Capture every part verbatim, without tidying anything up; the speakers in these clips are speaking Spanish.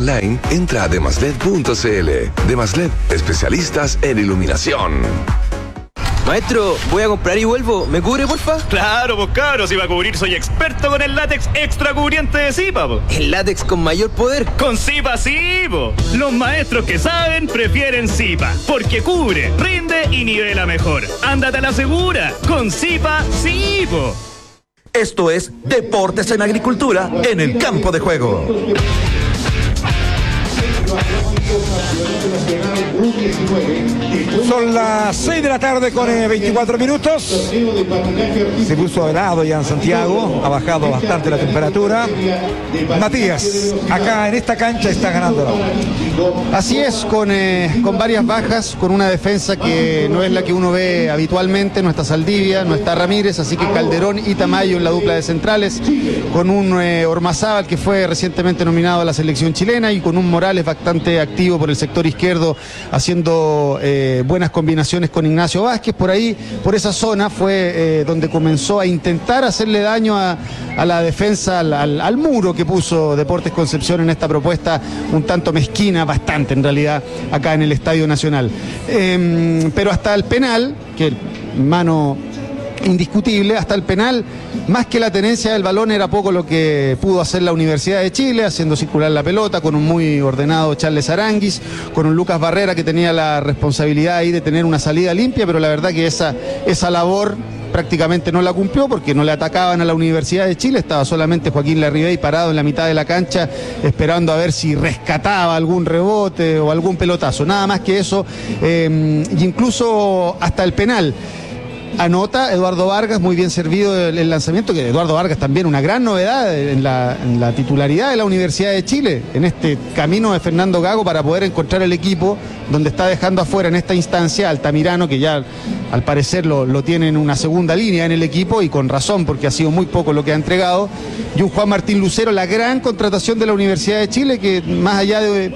online, entra a demaslet punto cl. Demaslet, especialistas en iluminación. Maestro, voy a comprar y vuelvo. ¿Me cubre, porfa? Claro, pues cabros, si va a cubrir soy experto con el látex extra cubriente de Zipa, po. ¿El látex con mayor poder? Con Zipa sí, po. Los maestros que saben prefieren Zipa, porque cubre, rinde y nivela mejor. Ándate a la segura, con Zipa sí, po. Esto es Deportes en Agricultura en el campo de juego. Son las seis de la tarde con eh, veinticuatro minutos. Se puso helado ya en Santiago, ha bajado bastante la temperatura. Matías, acá en esta cancha está ganando la U. Así es, con, eh, con varias bajas, con una defensa que no es la que uno ve habitualmente. No está Saldivia, no está Ramírez, así que Calderón y Tamayo en la dupla de centrales, con un eh, Ormazábal que fue recientemente nominado a la selección chilena y con un Morales bastante activo por el sector izquierdo, haciendo eh, buenas combinaciones con Ignacio Vázquez. Por ahí, por esa zona fue eh, donde comenzó a intentar hacerle daño a, a la defensa, al, al, al muro que puso Deportes Concepción en esta propuesta un tanto mezquina, bastante en realidad, acá en el Estadio Nacional. Eh, pero hasta el penal, que mano indiscutible, hasta el penal, más que la tenencia del balón, era poco lo que pudo hacer la Universidad de Chile, haciendo circular la pelota con un muy ordenado Charles Aranguis, con un Lucas Barrera que tenía la responsabilidad ahí de tener una salida limpia, pero la verdad que esa, esa labor prácticamente no la cumplió porque no le atacaban a la Universidad de Chile. Estaba solamente Joaquín Larribey parado en la mitad de la cancha esperando a ver si rescataba algún rebote o algún pelotazo, nada más que eso. Eh, y incluso hasta el penal anota Eduardo Vargas, muy bien servido el, el lanzamiento, que Eduardo Vargas también una gran novedad en la, en la titularidad de la Universidad de Chile, en este camino de Fernando Gago para poder encontrar el equipo donde está dejando afuera en esta instancia Altamirano, que ya al parecer lo, lo tiene en una segunda línea en el equipo, y con razón, porque ha sido muy poco lo que ha entregado, y un Juan Martín Lucero, la gran contratación de la Universidad de Chile, que más allá de,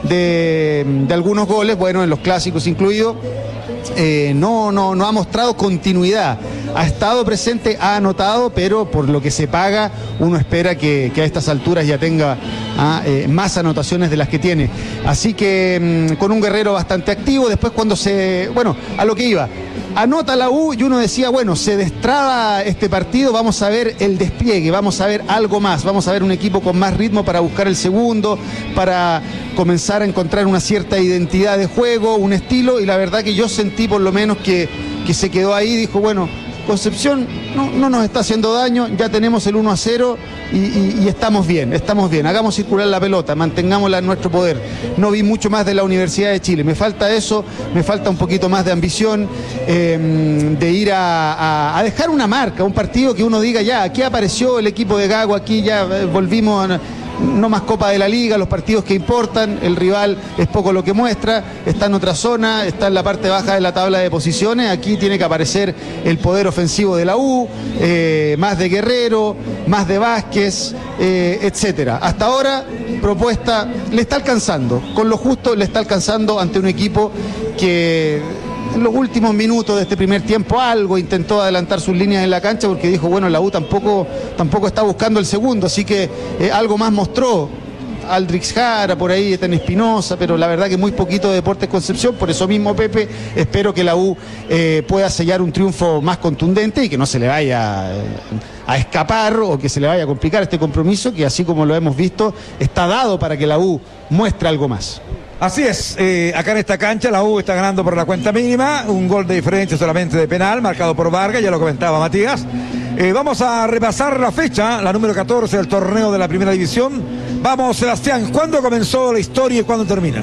de, de algunos goles, bueno, en los clásicos incluido, Eh, no, no, no ha mostrado continuidad, ha estado presente, ha anotado, pero por lo que se paga uno espera que, que a estas alturas ya tenga ah, eh, más anotaciones de las que tiene, así que mmm, con un Guerrero bastante activo. Después cuando se, bueno, a lo que iba, anota la U y uno decía, bueno, se destraba este partido, vamos a ver el despliegue, vamos a ver algo más, vamos a ver un equipo con más ritmo para buscar el segundo, para comenzar a encontrar una cierta identidad de juego, un estilo, y la verdad que yo sentí por lo menos que, que se quedó ahí, dijo, bueno, Concepción no, no nos está haciendo daño, ya tenemos el uno a cero y, y, y estamos bien, estamos bien, hagamos circular la pelota, mantengámosla en nuestro poder. No vi mucho más de la Universidad de Chile, me falta eso, me falta un poquito más de ambición, eh, de ir a, a, a dejar una marca, un partido que uno diga, ya, aquí apareció el equipo de Gago, aquí ya eh, volvimos a... No más Copa de la Liga, los partidos que importan, el rival es poco lo que muestra, está en otra zona, está en la parte baja de la tabla de posiciones, aquí tiene que aparecer el poder ofensivo de la U, eh, más de Guerrero, más de Vázquez, eh, etcétera. Hasta ahora, propuesta, le está alcanzando, con lo justo le está alcanzando ante un equipo que en los últimos minutos de este primer tiempo algo intentó adelantar sus líneas en la cancha, porque dijo, bueno, la U tampoco, tampoco está buscando el segundo, así que eh, algo más mostró. Aldrix Jara, por ahí Eten Espinosa, pero la verdad que muy poquito de Deportes Concepción. Por eso mismo, Pepe, espero que la U eh, pueda sellar un triunfo más contundente y que no se le vaya eh, a escapar o que se le vaya a complicar este compromiso, que así como lo hemos visto, está dado para que la U muestre algo más. Así es, eh, acá en esta cancha la U está ganando por la cuenta mínima, un gol de diferencia solamente de penal, marcado por Vargas, ya lo comentaba Matías. Eh, vamos a repasar la fecha, la número catorce del torneo de la Primera División. Vamos, Sebastián, ¿cuándo comenzó la historia y cuándo termina?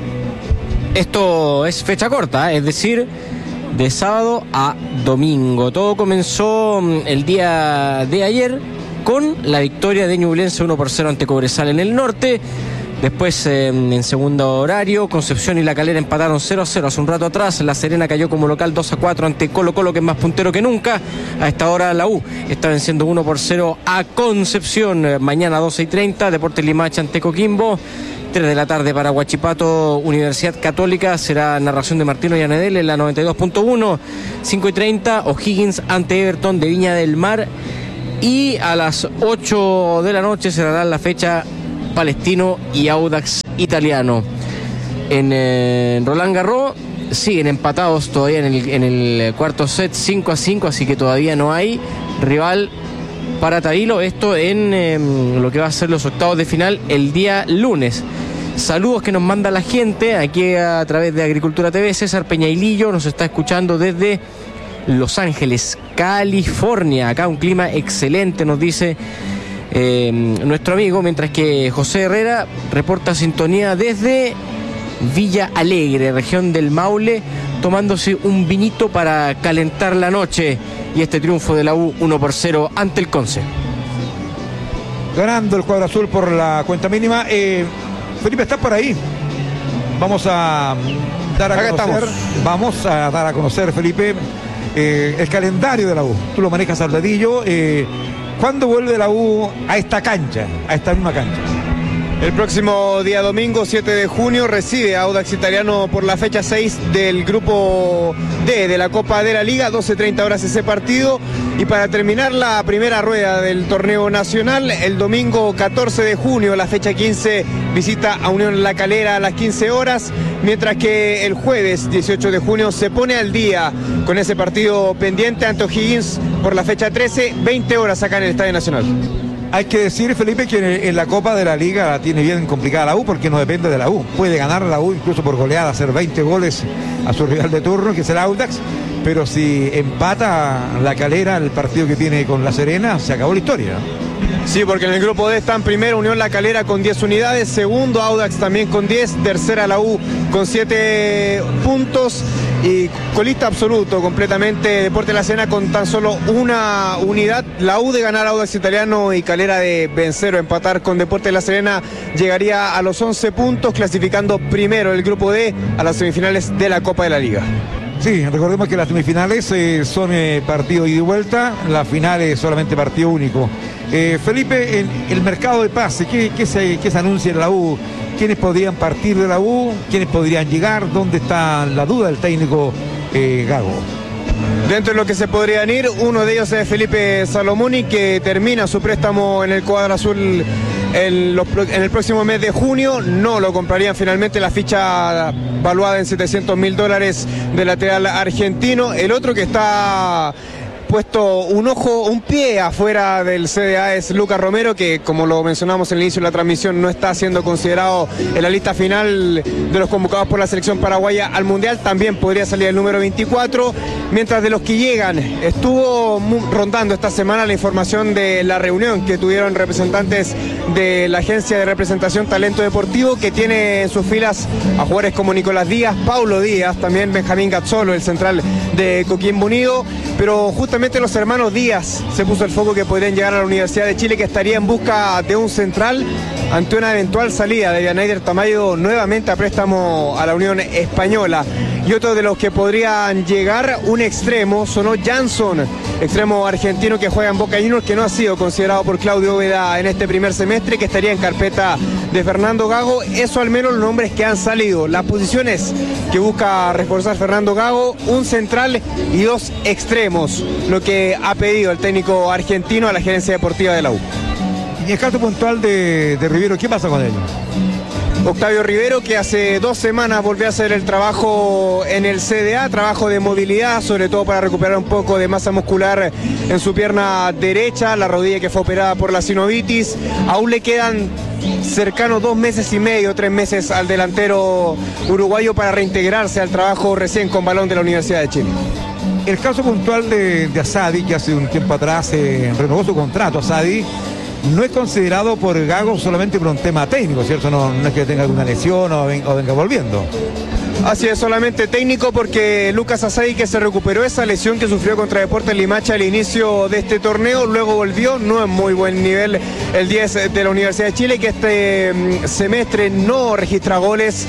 Esto es fecha corta, es decir, de sábado a domingo. Todo comenzó el día de ayer con la victoria de Ñublense uno por cero ante Cobresal en el norte. Después, eh, en segundo horario, Concepción y La Calera empataron cero a cero hace un rato atrás. La Serena cayó como local dos a cuatro ante Colo Colo, que es más puntero que nunca. A esta hora la U está venciendo uno por cero a Concepción. Eh, mañana doce y treinta, Deportes Limache ante Coquimbo. tres de la tarde para Huachipato, Universidad Católica. Será narración de Martino Yanedel en la noventa y dos punto uno. cinco y treinta, O'Higgins ante Everton de Viña del Mar. Y a las ocho de la noche cerrará la fecha Palestino y Audax italiano. En eh, Roland Garros siguen empatados todavía en el, en el cuarto set, cinco a cinco, así que todavía no hay rival para Tabilo. Esto en eh, lo que va a ser los octavos de final el día lunes. Saludos que nos manda la gente aquí a través de Agricultura T V. César Peñailillo nos está escuchando desde Los Ángeles, California. Acá un clima excelente, nos dice eh, nuestro amigo, mientras que José Herrera reporta sintonía desde Villa Alegre, región del Maule, tomándose un vinito para calentar la noche. Y este triunfo de la U uno por cero ante el Conce. Ganando el cuadro azul por la cuenta mínima. Eh, Felipe, ¿estás por ahí? Vamos a dar a Acá conocer. estamos. Vamos a dar a conocer, Felipe, eh, el calendario de la U. Tú lo manejas al dedillo. Eh, ¿Cuándo vuelve la U a esta cancha, a esta misma cancha? El próximo día domingo, siete de junio, recibe a Audax Italiano por la fecha seis del grupo D de la Copa de la Liga, doce treinta horas ese partido. Y para terminar la primera rueda del torneo nacional, el domingo catorce de junio, la fecha quince, visita a Unión La Calera a las quince horas, mientras que el jueves dieciocho de junio se pone al día con ese partido pendiente ante O'Higgins por la fecha trece, veinte horas acá en el Estadio Nacional. Hay que decir, Felipe, que en la Copa de la Liga la tiene bien complicada la U porque no depende de la U. Puede ganar la U incluso por goleada, hacer veinte goles a su rival de turno, que es el Audax, pero si empata La Calera el partido que tiene con La Serena, se acabó la historia, ¿no? Sí, porque en el grupo D están primero Unión La Calera con diez unidades, segundo Audax también con diez, tercera la U con siete puntos y colista absoluto completamente Deportes La Serena con tan solo una unidad. La U de ganar a Audax Italiano y Calera de vencer o empatar con Deportes La Serena llegaría a los once puntos, clasificando primero el grupo D a las semifinales de la Copa de la Liga. Sí, recordemos que las semifinales eh, son eh, partido ida y vuelta, la final es solamente partido único. Eh, Felipe, en el mercado de pase, ¿qué, qué, se, qué se anuncia en la U? ¿Quiénes podrían partir de la U? ¿Quiénes podrían llegar? ¿Dónde está la duda del técnico eh, Gago? Dentro de lo que se podrían ir, uno de ellos es Felipe Salomoni, que termina su préstamo en el cuadro azul en, los, en el próximo mes de junio. No lo comprarían finalmente, la ficha valuada en setecientos mil dólares del lateral argentino. El otro que está puesto un ojo, un pie afuera del C D A es Lucas Romero, que como lo mencionamos en el inicio de la transmisión, no está siendo considerado en la lista final de los convocados por la selección paraguaya al Mundial. También podría salir el número veinticuatro, mientras de los que llegan estuvo rondando esta semana la información de la reunión que tuvieron representantes de la agencia de representación Talento Deportivo, que tiene en sus filas a jugadores como Nicolás Díaz, Paulo Díaz, también Benjamín Gazzolo, el central de Coquimbo Unido, pero justamente los hermanos Díaz se puso el foco que podrían llegar a la Universidad de Chile, que estaría en busca de un central ante una eventual salida de Vianaider Tamayo nuevamente a préstamo a la Unión Española. Y otro de los que podrían llegar, un extremo, sonó Jansson, extremo argentino que juega en Boca Juniors, que no ha sido considerado por Claudio Úbeda en este primer semestre, que estaría en carpeta de Fernando Gago. Eso al menos los nombres que han salido. Las posiciones que busca reforzar Fernando Gago, un central y dos extremos, lo que ha pedido el técnico argentino a la gerencia deportiva de la U. Y el caso puntual de, de Rivero, ¿qué pasa con él? Octavio Rivero, que hace dos semanas volvió a hacer el trabajo en el C D A, trabajo de movilidad, sobre todo para recuperar un poco de masa muscular en su pierna derecha, la rodilla que fue operada por la sinovitis. Aún le quedan cercanos dos meses y medio, tres meses al delantero uruguayo para reintegrarse al trabajo recién con balón de la Universidad de Chile. El caso puntual de, de Asadi, que hace un tiempo atrás eh, renovó su contrato, Asadi, no es considerado por Gago solamente por un tema técnico, ¿cierto? No, no es que tenga alguna lesión o venga, o venga volviendo. Así es, solamente técnico, porque Lucas Asadi, que se recuperó esa lesión que sufrió contra Deportes Limache al inicio de este torneo, luego volvió, no en muy buen nivel el diez de la Universidad de Chile, que este semestre no registra goles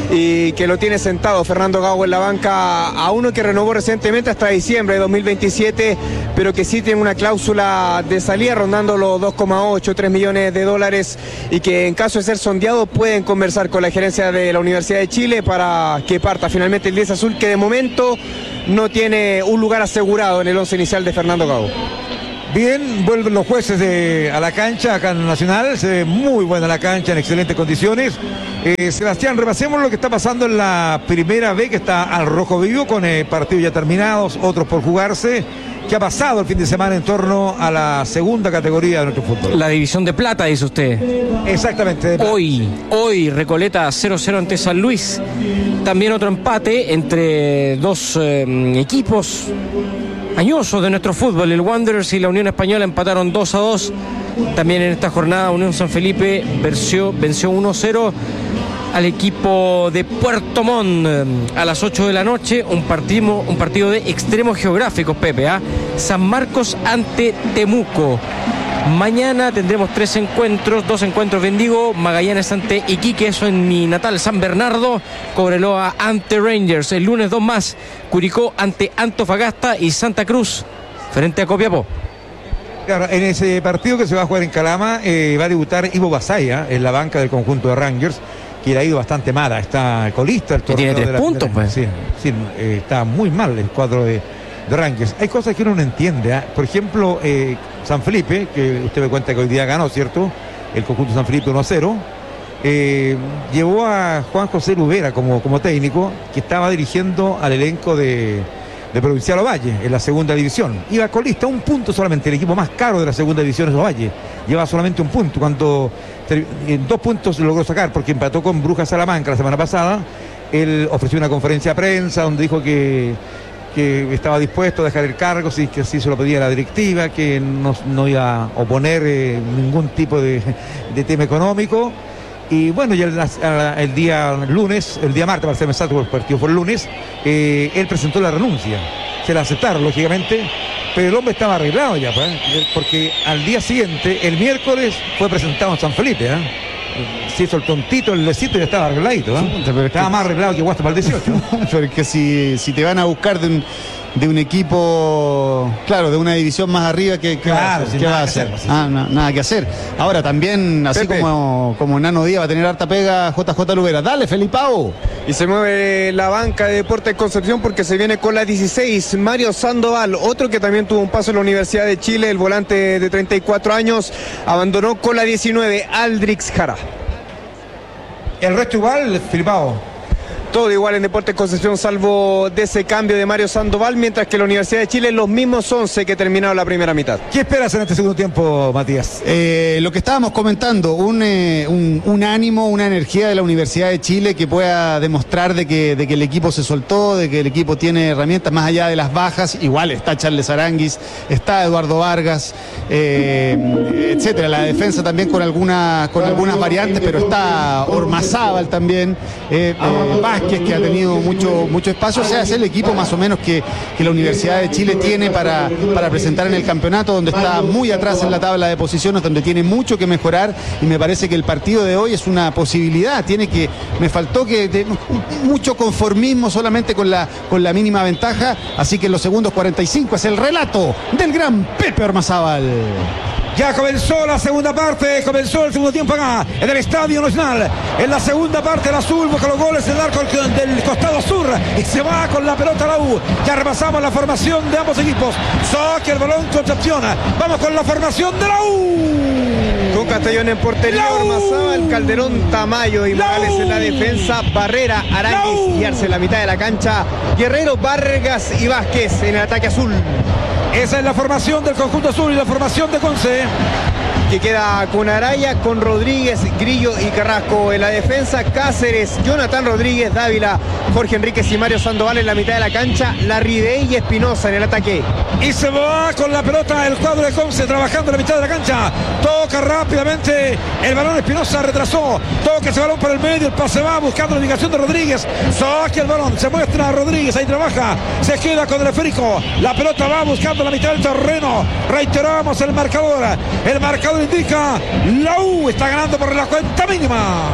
y que lo tiene sentado Fernando Gago en la banca a uno que renovó recientemente hasta diciembre de dos mil veintisiete, pero que sí tiene una cláusula de salida rondando los dos coma ocho, tres millones de dólares, y que en caso de ser sondeado pueden conversar con la gerencia de la Universidad de Chile para que parta finalmente el diez azul, que de momento no tiene un lugar asegurado en el once inicial de Fernando Gago. Bien, vuelven los jueces de, a la cancha, acá en el Nacional. Se ve muy buena la cancha, en excelentes condiciones. Eh, Sebastián, repasemos lo que está pasando en la primera B, que está al rojo vivo, con eh, partidos ya terminados, otros por jugarse. ¿Qué ha pasado el fin de semana en torno a la segunda categoría de nuestro fútbol? La división de plata, dice usted. Exactamente. Hoy, hoy Recoleta cero cero ante San Luis. También otro empate entre dos eh, equipos añosos de nuestro fútbol. El Wanderers y la Unión Española empataron dos a dos. También en esta jornada Unión San Felipe venció, venció uno cero al equipo de Puerto Montt a las ocho de la noche. Un partido, un partido de extremos geográficos, Pepe. ¿eh? San Marcos ante Temuco. Mañana tendremos tres encuentros, dos encuentros Bendigo, Magallanes ante Iquique, eso en mi natal San Bernardo, Cobreloa ante Rangers. El lunes dos más, Curicó ante Antofagasta y Santa Cruz frente a Copiapó. Claro, en ese partido que se va a jugar en Calama eh, va a debutar Ivo Basaya en la banca del conjunto de Rangers, que le ha ido bastante mala, está colista el torneo. Tiene tres de puntos, primera, pues. Sí, sí eh, está muy mal el cuadro de, de Rangers. Hay cosas que uno no entiende, ¿eh? Por ejemplo, eh, San Felipe, que usted me cuenta que hoy día ganó, ¿cierto? El conjunto San Felipe uno a cero. Eh, llevó a Juan José Lubera como, como técnico, que estaba dirigiendo al elenco de, de Provincial Ovalle en la segunda división. Iba colista, un punto solamente, el equipo más caro de la segunda división es Ovalle. Lleva solamente un punto, cuando en dos puntos logró sacar porque empató con Brujas Salamanca la semana pasada. Él ofreció una conferencia de prensa donde dijo que que estaba dispuesto a dejar el cargo, si que así se lo pedía la directiva, que no, no iba a oponer eh, ningún tipo de, de tema económico. Y bueno, ya el, el día lunes, el día martes, para ser exacto, el partido fue el lunes, eh, él presentó la renuncia. Se la aceptaron, lógicamente, pero el hombre estaba arreglado ya, ¿eh? Porque al día siguiente, el miércoles, fue presentado en San Felipe, ¿eh? Se hizo el tontito, el lecito y ya estaba arregladito, ¿eh? Pero estaba más arreglado que Guasto para el dieciocho. Pero es que si, si te van a buscar de un, de un equipo, claro, de una división más arriba, ¿qué, qué claro, va a hacer? ¿Qué va a hacer? hacer? Ah, no, nada que hacer. Ahora también, así Pepe. como, como Nano Díaz va a tener harta pega J J Lubera. Dale, Felipao. Y se mueve la banca de Deportes Concepción porque se viene con la dieciséis, Mario Sandoval, otro que también tuvo un paso en la Universidad de Chile, el volante de treinta y cuatro años, abandonó con la diecinueve, Aldrix Jara. El resto igual, Felipao. Todo igual en Deportes Concepción, salvo de ese cambio de Mario Sandoval, mientras que la Universidad de Chile los mismos once que terminaron la primera mitad. ¿Qué esperas en este segundo tiempo, Matías? Eh, lo que estábamos comentando, un, eh, un, un ánimo, una energía de la Universidad de Chile que pueda demostrar de que, de que el equipo se soltó, de que el equipo tiene herramientas más allá de las bajas. Igual está Charles Aranguis, está Eduardo Vargas, eh, etcétera. La defensa también con, alguna, con algunas variantes, pero está Ormazábal también, eh, eh, Vázquez, que ha tenido mucho, mucho espacio. O sea, es el equipo más o menos que, que la Universidad de Chile tiene para, para presentar en el campeonato, donde está muy atrás en la tabla de posiciones, donde tiene mucho que mejorar, y me parece que el partido de hoy es una posibilidad. Tiene que, me faltó que de, mucho conformismo solamente con la, con la mínima ventaja, así que en los segundos cuarenta y cinco es el relato del gran Pepe Ormazábal. Ya comenzó la segunda parte, comenzó el segundo tiempo acá en el Estadio Nacional. En la segunda parte el azul busca los goles del arco del costado sur y se va con la pelota la U. Ya repasamos la formación de ambos equipos. Saque el balón Concepción. Vamos con la formación de la U. Con Castellón en portería, Ormazábal, Calderón, Tamayo y Morales en la defensa, Barrera, Aranguis y Arce en la mitad de la cancha, Guerrero, Vargas y Vázquez en el ataque azul. Esa es la formación del conjunto azul y la formación de Conce, que queda con Araya, con Rodríguez, Grillo y Carrasco en la defensa, Cáceres, Jonathan Rodríguez, Dávila, Jorge Enríquez y Mario Sandoval en la mitad de la cancha, Larribey y Espinosa en el ataque. Y se va con la pelota el cuadro de Conce trabajando en la mitad de la cancha, toca rápidamente el balón, Espinosa retrasó, toca ese balón por el medio, el pase va buscando la indicación de Rodríguez, saque el balón, se muestra a Rodríguez, ahí trabaja, se queda con el esférico, la pelota va buscando la mitad del terreno, reiteramos el marcador, el marcador indica, la U está ganando por la cuenta mínima.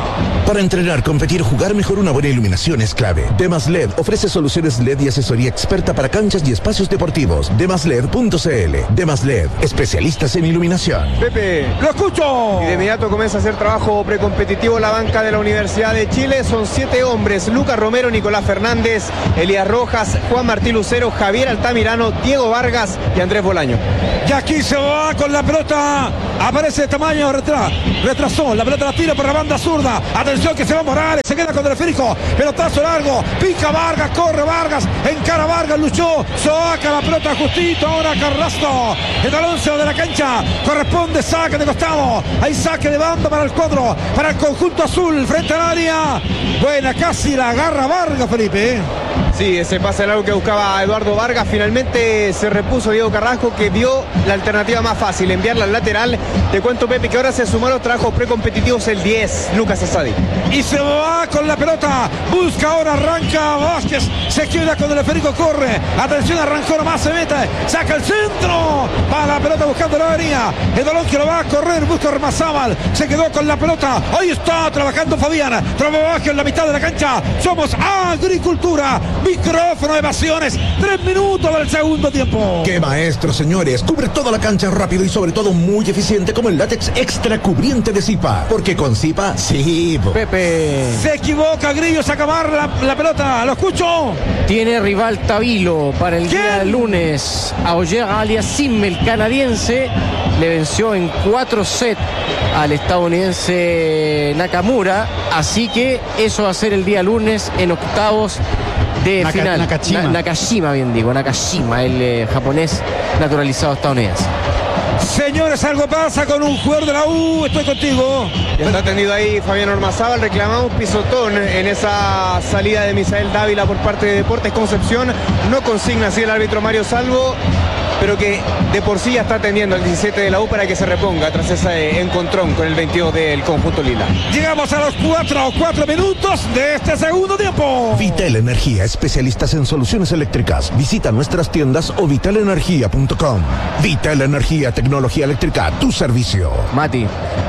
Para entrenar, competir, jugar mejor, una buena iluminación es clave. Demas L E D ofrece soluciones L E D y asesoría experta para canchas y espacios deportivos. demas led punto c l. Demas L E D, especialistas en iluminación. Pepe, ¡lo escucho! Y de inmediato comienza a hacer trabajo precompetitivo la banca de la Universidad de Chile. Son siete hombres: Lucas Romero, Nicolás Fernández, Elías Rojas, Juan Martín Lucero, Javier Altamirano, Diego Vargas y Andrés Bolaño. Y aquí se va con la pelota. Aparece de tamaño, retra, retrasó. La pelota la tira por la banda zurda. Atención que se va Morales. Se queda con el esférico. Pelotazo largo. Pica Vargas. Corre Vargas. Encara Vargas. Luchó. Saca la pelota justito. Ahora Carrasco. El balón se va de la cancha. Corresponde saque de costado. Hay saque de banda para el cuadro. Para el conjunto azul. Frente al área. Buena, casi la agarra Vargas, Felipe. Sí, ese pase largo que buscaba Eduardo Vargas. Finalmente se repuso Diego Carrasco, que vio la alternativa más fácil, enviarla al lateral. Te cuento, Pepe, que ahora se sumó a los trabajos precompetitivos el diez, Lucas Asadi. Y se va con la pelota. Busca ahora, arranca Vázquez. Se queda con el esférico, corre. Atención, arrancó nomás, se mete. Saca el centro. Va la pelota buscando la avenida. El balón que lo va a correr. Busca Ormazábal. Se quedó con la pelota. Ahí está trabajando Fabián. Trabaja en la mitad de la cancha. Somos Agricultura. Micrófono, evasiones. Tres minutos del segundo tiempo. ¡Qué maestro, señores! Cubre toda la cancha rápido y sobre todo muy eficiente, como el látex extra cubriente de Zipa. Porque con Zipa, sí. Pepe. Se equivoca Grillo, saca mar la, la pelota. ¿Lo escucho? Tiene rival Tabilo para el ¿Quién? día lunes. Aoyer Aliasim, el canadiense, le venció en cuatro sets al estadounidense Nakamura. Así que eso va a ser el día lunes en octavos de Naka, final. Nakashima. Na, Nakashima, bien digo, Nakashima, el eh, japonés naturalizado estadounidense. Señores, algo pasa con un jugador de la U. Estoy contigo. Ya está atendido ahí Fabián Ormazábal. Reclamamos pisotón en esa salida de Misael Dávila por parte de Deportes Concepción. No consigna así el árbitro Mario Salvo, pero que de por sí ya está atendiendo al diecisiete de la U para que se reponga tras ese encontrón con el veintidós del conjunto lila. Llegamos a los cuatro, cuatro minutos de este segundo tiempo. Vital Energía, especialistas en soluciones eléctricas. Visita nuestras tiendas o vital energía punto com. Vital Energía, tecnología eléctrica, tu servicio. Mati,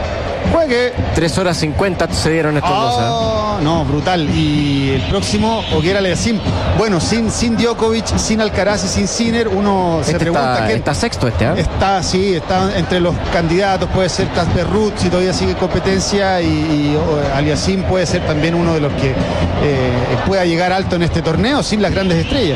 Juegue. tres horas cincuenta se dieron estos dos. ¿eh? Oh, no, brutal. Y el próximo, Oguera Aliasim. Bueno, sin, sin Djokovic, sin Alcaraz y sin Sinner, uno se Este pregunta está, qué. está sexto este, ¿eh? Está, sí, está entre los candidatos. Puede ser Casper Ruud si todavía sigue en competencia. Y, y o, Aliasim puede ser también uno de los que eh, pueda llegar alto en este torneo sin las grandes estrellas.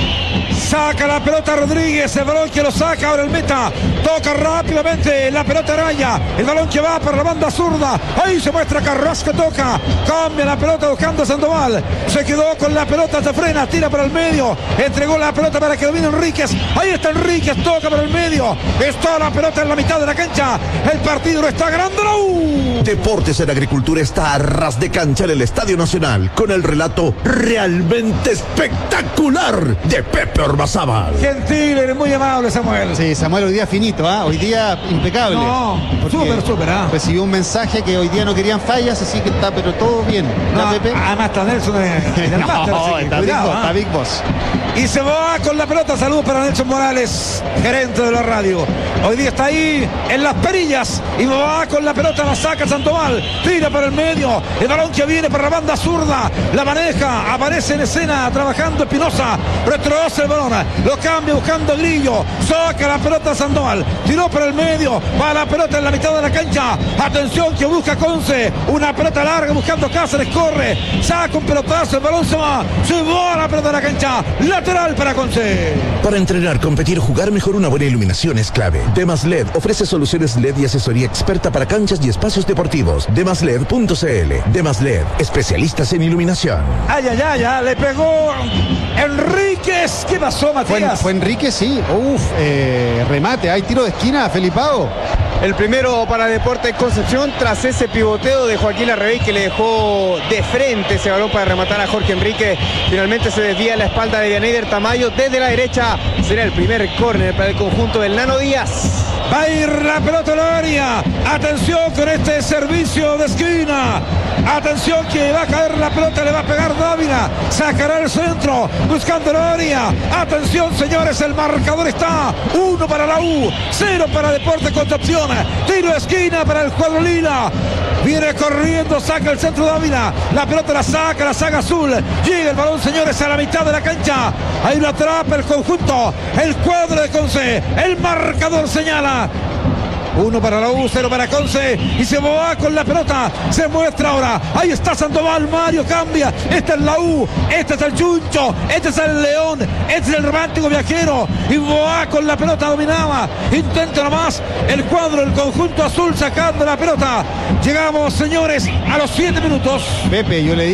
Saca la pelota Rodríguez, el balón que lo saca ahora el meta, toca rápidamente la pelota Araya, el balón que va para la banda zurda, ahí se muestra Carrasco, toca, cambia la pelota buscando a Sandoval, se quedó con la pelota, se frena, tira para el medio, entregó la pelota para que domine Enríquez, ahí está Enríquez, toca para el medio, está la pelota en la mitad de la cancha, el partido lo está ganando la U. Deportes en Agricultura está a ras de cancha en el Estadio Nacional con el relato realmente espectacular de Pepe Ormazábal. Gentil, eres muy amable, Samuel. Sí, Samuel, hoy día finito, ¿ah? Hoy día impecable. No, Porque súper, súper, ¿ah? Recibió un mensaje que hoy día no querían fallas, así que está, pero todo bien. ¿No, No, Pepe? además está Nelson de, de la Master, así No, que está, cuidado, Big Boss, ¿ah? está Big Boss. Y se va con la pelota. Saludos para Nelson Morales, gerente de la radio. Hoy día está ahí en las perillas y va con la pelota, la saca Sandoval, tira para el medio, el balón que viene para la banda zurda, la maneja, aparece en escena trabajando Espinosa, retrocede el balón, lo cambia buscando Grillo, saca la pelota Sandoval, tiró para el medio, va la pelota en la mitad de la cancha, atención que busca Conce, una pelota larga buscando Cáceres, corre, saca un pelotazo, el balón se va, se va la pelota de la cancha, lateral para Conce. Para entrenar, competir, jugar mejor, una buena iluminación es clave. Demas L E D ofrece soluciones L E D y asesoría experta para canchas y espacios deportivos. demas led punto c l. Demas L E D, especialistas en iluminación. Ay, ay, ay, ay, le pegó Enríquez. ¿Qué pasó, Fue, Matías? fue Enrique, sí. Uf, eh, remate. Hay tiro de esquina, Felipao. El primero para Deportes Concepción tras ese pivoteo de Joaquín Arrebey que le dejó de frente ese balón para rematar a Jorge Enrique. Finalmente se desvía la espalda de Vianeyder Tamayo desde la derecha. Será el primer córner para el conjunto del Nano Díaz. Va a ir la pelota al área. Atención con este servicio de esquina. Atención que va a caer la pelota, le va a pegar Dávila. Sacará el centro, buscando el área. Atención, señores, el marcador está uno para la U, cero para Deportes Concepción. Tiro de esquina para el cuadro lila. Viene corriendo, saca el centro de Ávila. La pelota la saca, la saca Azul. Llega el balón, señores, a la mitad de la cancha. Ahí lo atrapa el conjunto, el cuadro de Conce. El marcador señala. Uno para la U, cero para Conce. Y se va con la pelota. Se muestra ahora. Ahí está Sandoval. Mario cambia. Esta es la U. Este es el Chuncho. Este es el León. Este es el romántico viajero. Y va con la pelota. Dominaba. Intenta nomás el cuadro, el conjunto azul sacando la pelota. Llegamos, señores, a los siete minutos. Pepe, yo le